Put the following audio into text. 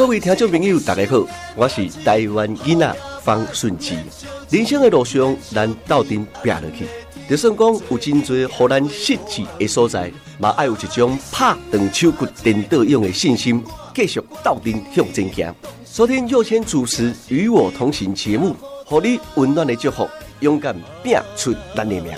各位听众朋友，大家好，我是台湾囡仔方顺志。人生的路上，咱斗阵拼落去，就算讲有真多互咱失志的所在，嘛爱有一种拍断手骨颠倒勇的信心，继续斗阵向前行。收听佑谦主持《与我同行》节目，互你温暖的祝福，勇敢拼出咱的命。